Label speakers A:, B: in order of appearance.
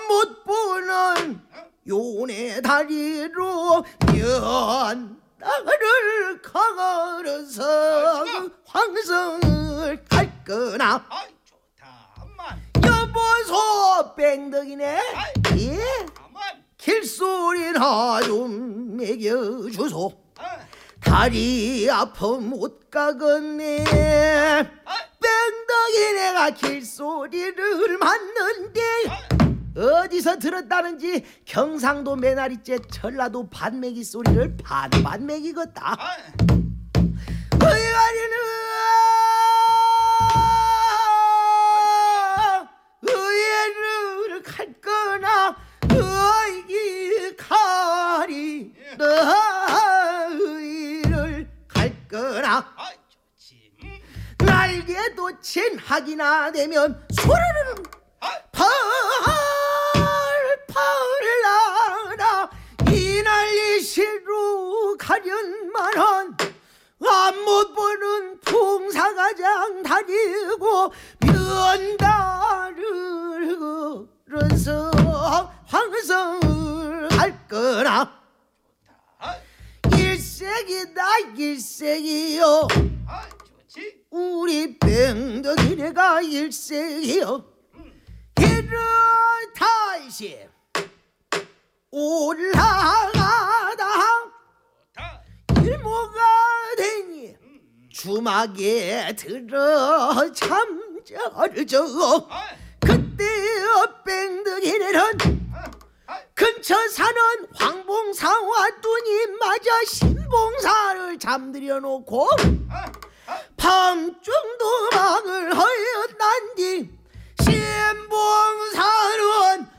A: 못 보는 요네 다리로 면나를 걸어서 황성을 갈 거나.
B: 아이 좋다만.
A: 여보소 뺑덕이네. 예?
B: 가만.
A: 길소리나 좀 먹여주소. 다리 아픔 못 가겠네. 뺑덕이 내가 길소리를 맞는데 어디서 들었다는지 경상도 메나리째 전라도 반매기 소리를 반반 매기겠다. 의아리는 의애를 갈 거나 의기 가리 의를 갈 거나.
B: 아이 좋지.
A: 날개도 진하기나 되면 소리는 펄펄 이 난리시로 가련만한 안 못 보는 풍사가장 다니고 면다를 걸어서 황성을 할 거나. 일색이다 일색이요.
B: 아이 좋지.
A: 우리 뺑덕이네가 일색이요. 이렇다시 올라가다 일모가 되니 주막에 들어 잠자르죠. 그때 뺑덕이네는 근처 사는 황봉사와 뚜님 맞아 신봉사를 잠들여 놓고 밤중도 막을 허였단디 신봉사는